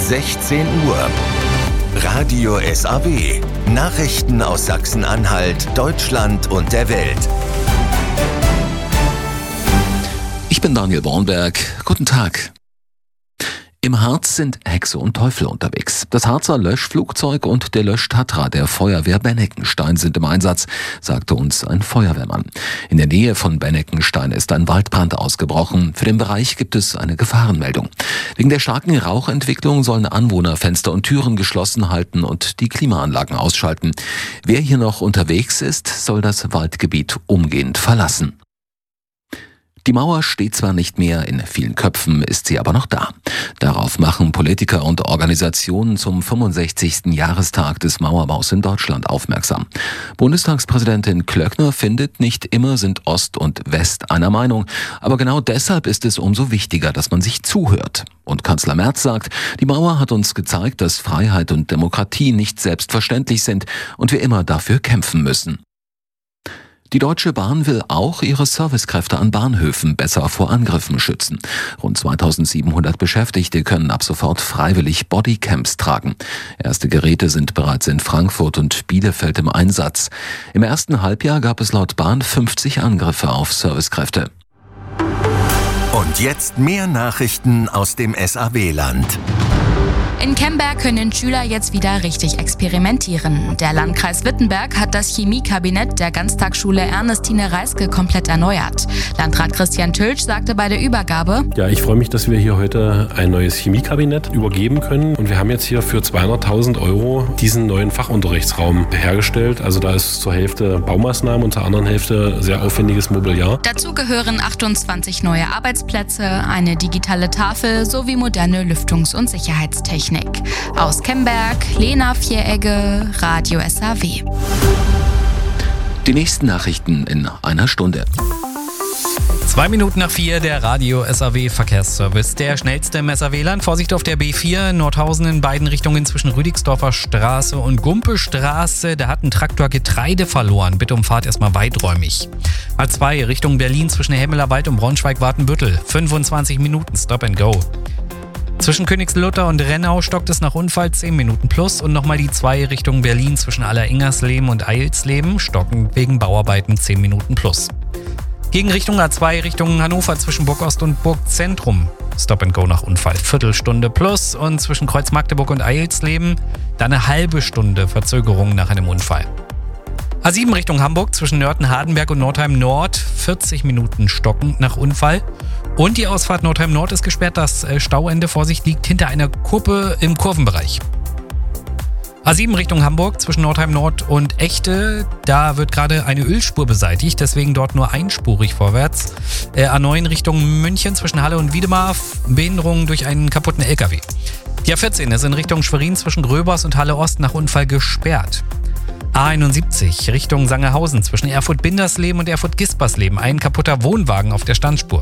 16 Uhr. Radio SAW. Nachrichten aus Sachsen-Anhalt, Deutschland und der Welt. Ich bin Daniel Bornberg. Guten Tag. Im Harz sind Hexe und Teufel unterwegs. Das Harzer Löschflugzeug und der Löschtatra der Feuerwehr Benneckenstein sind im Einsatz, sagte uns ein Feuerwehrmann. In der Nähe von Benneckenstein ist ein Waldbrand ausgebrochen. Für den Bereich gibt es eine Gefahrenmeldung. Wegen der starken Rauchentwicklung sollen Anwohner Fenster und Türen geschlossen halten und die Klimaanlagen ausschalten. Wer hier noch unterwegs ist, soll das Waldgebiet umgehend verlassen. Die Mauer steht zwar nicht mehr, in vielen Köpfen ist sie aber noch da. Darauf machen Politiker und Organisationen zum 65. Jahrestag des Mauerbaus in Deutschland aufmerksam. Bundestagspräsidentin Klöckner findet, nicht immer sind Ost und West einer Meinung, aber genau deshalb ist es umso wichtiger, dass man sich zuhört. Und Kanzler Merz sagt, die Mauer hat uns gezeigt, dass Freiheit und Demokratie nicht selbstverständlich sind und wir immer dafür kämpfen müssen. Die Deutsche Bahn will auch ihre Servicekräfte an Bahnhöfen besser vor Angriffen schützen. Rund 2700 Beschäftigte können ab sofort freiwillig Bodycams tragen. Erste Geräte sind bereits in Frankfurt und Bielefeld im Einsatz. Im ersten Halbjahr gab es laut Bahn 50 Angriffe auf Servicekräfte. Und jetzt mehr Nachrichten aus dem SAW-Land. In Kemberg können Schüler jetzt wieder richtig experimentieren. Der Landkreis Wittenberg hat das Chemiekabinett der Ganztagsschule Ernestine Reiske komplett erneuert. Landrat Christian Tölsch sagte bei der Übergabe: Ja, ich freue mich, dass wir hier heute ein neues Chemiekabinett übergeben können. Und wir haben jetzt hier für 200.000 € diesen neuen Fachunterrichtsraum hergestellt. Also da ist zur Hälfte Baumaßnahmen und zur anderen Hälfte sehr aufwendiges Mobiliar. Dazu gehören 28 neue Arbeitsplätze, eine digitale Tafel sowie moderne Lüftungs- und Sicherheitstechnik. Aus Kemberg, Lena Vieregge, Radio SAW. Die nächsten Nachrichten in einer Stunde. 2 Minuten nach 4, der Radio SAW Verkehrsservice. Der schnellste im SAW-Land. Vorsicht auf der B4, Nordhausen in beiden Richtungen zwischen Rüdigsdorfer Straße und Gumpestraße. Da hat ein Traktor Getreide verloren. Bitte umfahrt erstmal weiträumig. A2 Richtung Berlin zwischen Hemmeler Wald und Braunschweig-Wartenbüttel. 25 Minuten Stop and Go. Zwischen Königslutter und Rennau stockt es nach Unfall 10 Minuten plus und nochmal die 2 Richtung Berlin zwischen Alleringersleben und Eilsleben stocken wegen Bauarbeiten 10 Minuten plus. Gegen Richtung A2 Richtung Hannover zwischen Burgost und Burgzentrum Stop and Go nach Unfall Viertelstunde plus und zwischen Kreuz Magdeburg und Eilsleben dann eine halbe Stunde Verzögerung nach einem Unfall. A7 Richtung Hamburg zwischen Nörten-Hardenberg und Nordheim Nord 40 Minuten stockend nach Unfall. Und die Ausfahrt Nordheim Nord ist gesperrt. Das Stauende, Vorsicht, liegt hinter einer Kuppe im Kurvenbereich. A7 Richtung Hamburg zwischen Nordheim Nord und Echte. Da wird gerade eine Ölspur beseitigt, deswegen dort nur einspurig vorwärts. A9 Richtung München zwischen Halle und Wiedemar. Behinderungen durch einen kaputten LKW. Die A14 ist in Richtung Schwerin zwischen Gröbers und Halle Ost nach Unfall gesperrt. A71 Richtung Sangerhausen zwischen Erfurt-Bindersleben und Erfurt-Gispersleben. Ein kaputter Wohnwagen auf der Standspur.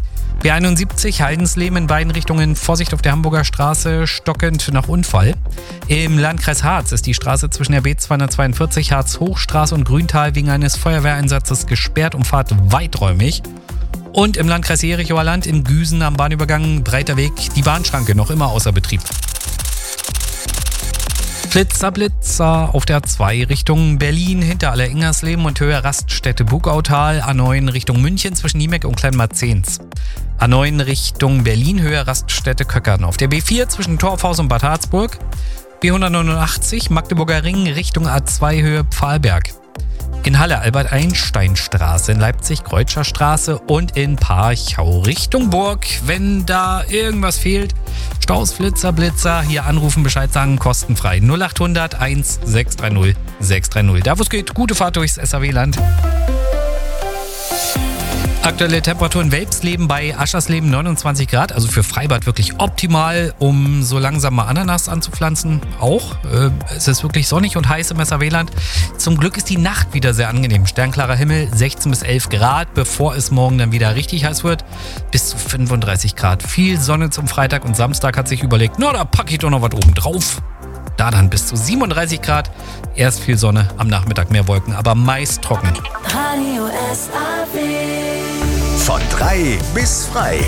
B71 Heidensleben in beiden Richtungen. Vorsicht auf der Hamburger Straße, stockend nach Unfall. Im Landkreis Harz ist die Straße zwischen der B242 Harz-Hochstraße und Grüntal wegen eines Feuerwehreinsatzes gesperrt. Umfahrt weiträumig. Und im Landkreis Jerichower Land in Güsen am Bahnübergang Breiter Weg die Bahnschranke noch immer außer Betrieb. Blitzer auf der A2 Richtung Berlin hinter Alleringersleben und Höhe Raststätte Bugautal. A9 Richtung München zwischen Niemeck und Kleinmarzens. A9 Richtung Berlin Höhe Raststätte Köckern. Auf der B4 zwischen Torfhaus und Bad Harzburg. B189 Magdeburger Ring Richtung A2 Höhe Pfahlberg. In Halle Albert-Einstein-Straße, in Leipzig Kreutscher Straße und in Parchau Richtung Burg. Wenn da irgendwas fehlt, Staus, Blitzer, hier anrufen, Bescheid sagen, kostenfrei. 0800 1630 630. Da wo es geht, gute Fahrt durchs SAW-Land. Aktuelle Temperatur in Welpsleben bei Aschersleben 29 Grad, also für Freibad wirklich optimal, um so langsam mal Ananas anzupflanzen. Auch, es ist wirklich sonnig und heiß im SAW-Land. Zum Glück ist die Nacht wieder sehr angenehm. Sternklarer Himmel, 16 bis 11 Grad, bevor es morgen dann wieder richtig heiß wird. Bis zu 35 Grad. Viel Sonne zum Freitag und Samstag hat sich überlegt, na, da packe ich doch noch was oben drauf. Da dann bis zu 37 Grad. Erst viel Sonne, am Nachmittag mehr Wolken, aber meist trocken. Von 3 bis frei.